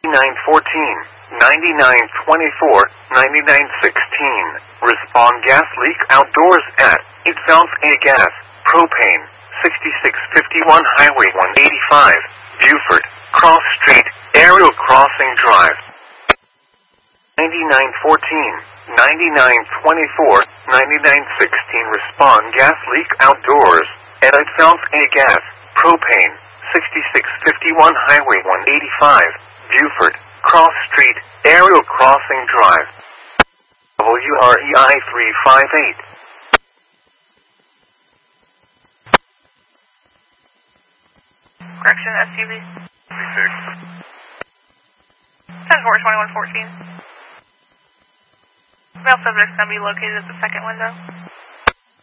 9914, 9924, 9916. Respond gas leak outdoors at 8 South A Gas, Propane, 6651 Highway 185, Buford, Cross Street, Aerial Crossing Drive. 9914, 9924, 9916. Respond gas leak outdoors at 8 South A Gas, Propane, 6651 Highway 185, Buford, Cross Street, Aerial Crossing Drive. WREI 358. Correction, SUV. 10-4, 2114. Male subject's going to be located at the second window.